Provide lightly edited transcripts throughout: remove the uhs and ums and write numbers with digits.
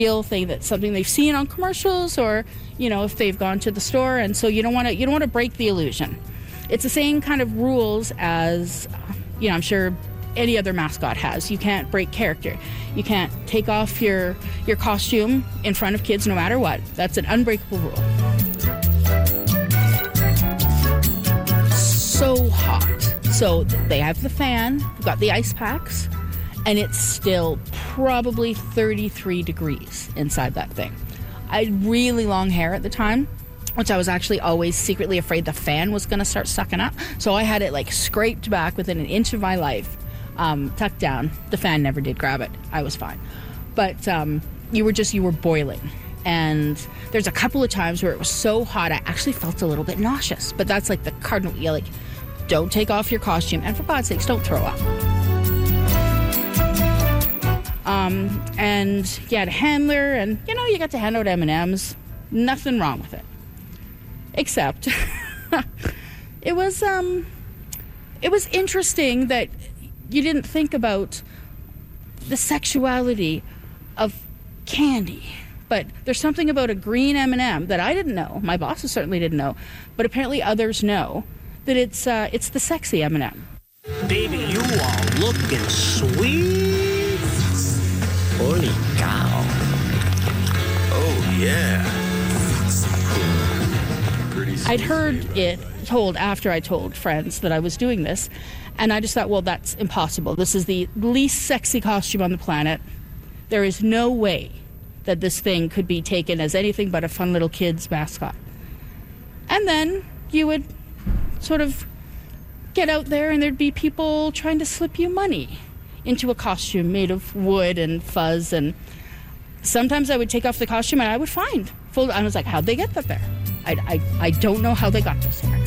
real thing, that's something they've seen on commercials, or if they've gone to the store, and so you don't want to break the illusion. It's the same kind of rules as I'm sure any other mascot has. You can't break character. You can't take off your costume in front of kids no matter what. That's an unbreakable rule. So hot. So they have the fan, they've got the ice packs, and it's still probably 33 degrees inside that thing. I had really long hair at the time, which I was actually always secretly afraid the fan was going to start sucking up. So I had it scraped back within an inch of my life, tucked down. The fan never did grab it. I was fine. But you were boiling. And there's a couple of times where it was so hot, I actually felt a little bit nauseous. But that's the cardinal, don't take off your costume. And for God's sakes, don't throw up. And you had a handler, and you got to hand out M&Ms. Nothing wrong with it, except it was interesting that you didn't think about the sexuality of candy. But there's something about a green M&M that I didn't know. My bosses certainly didn't know, but apparently others know that it's the sexy M&M. Baby, you are looking sweet. Holy cow. Oh, yeah. I'd heard it told after I told friends that I was doing this, and I just thought, well, that's impossible. This is the least sexy costume on the planet. There is no way that this thing could be taken as anything but a fun little kid's mascot. And then you would sort of get out there, and there'd be people trying to slip you money into a costume made of wood and fuzz, and sometimes I would take off the costume and I would find I was like, how'd they get that there? I don't know how they got this here.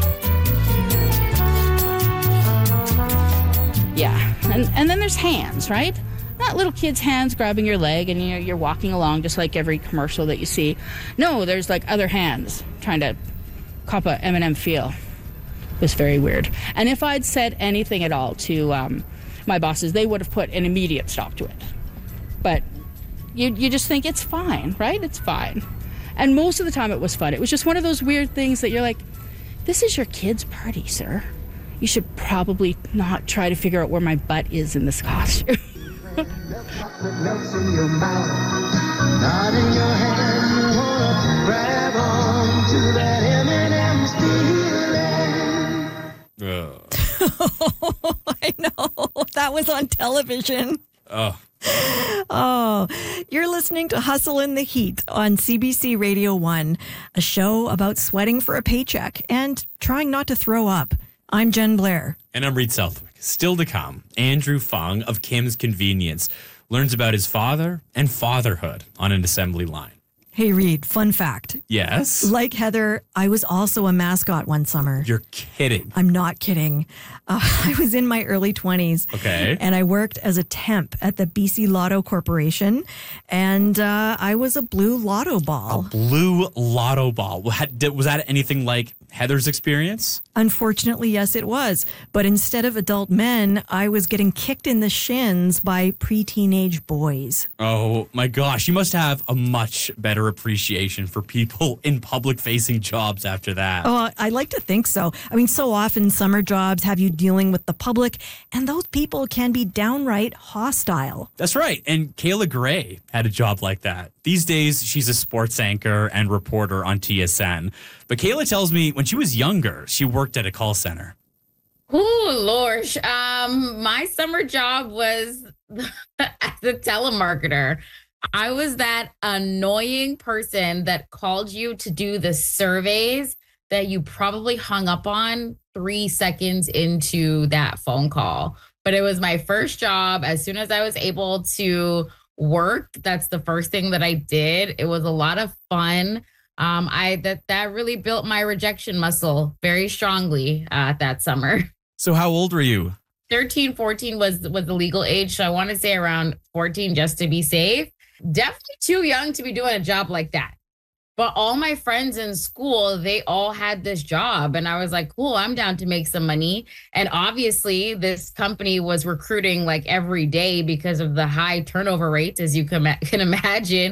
Yeah, and then there's hands, right? Not little kids' hands grabbing your leg and you're walking along just like every commercial that you see. No, there's other hands trying to cop a M&M feel. It was very weird. And if I'd said anything at all to my bosses, they would have put an immediate stop to it. But you just think it's fine, right? It's fine. And most of the time it was fun. It was just one of those weird things that you're like, this is your kid's party, sir. You should probably not try to figure out where my butt is in this costume. I know. That was on television. Oh, you're listening to Hustle in the Heat on CBC Radio 1, a show about sweating for a paycheck and trying not to throw up. I'm Jen Blair. And I'm Reed Southwick. Still to come, Andrew Fung of Kim's Convenience learns about his father and fatherhood on an assembly line. Hey, Reed, fun fact. Yes? Like Heather, I was also a mascot one summer. You're kidding. I'm not kidding. I was in my early 20s. Okay. And I worked as a temp at the BC Lotto Corporation. And I was a blue lotto ball. A blue lotto ball. Was that anything like Heather's experience? Unfortunately, yes, it was. But instead of adult men, I was getting kicked in the shins by pre-teenage boys. Oh, my gosh. You must have a much better appreciation for people in public-facing jobs after that. Oh, I like to think so. I mean, so often summer jobs have you dealing with the public, and those people can be downright hostile. That's right. And Kayla Gray had a job like that. These days, she's a sports anchor and reporter on TSN. But Kayla tells me when she was younger, she worked at a call center. Ooh, Lorsh. My summer job was as a telemarketer. I was that annoying person that called you to do the surveys that you probably hung up on 3 seconds into that phone call. But it was my first job. As soon as I was able to work, that's the first thing that I did. It was a lot of fun. That really built my rejection muscle very strongly that summer. So how old were you? 13, 14 was the legal age. So I want to say around 14 just to be safe. Definitely too young to be doing a job like that. But all my friends in school, they all had this job. And I was like, cool, I'm down to make some money. And obviously, this company was recruiting like every day because of the high turnover rates, as you can imagine.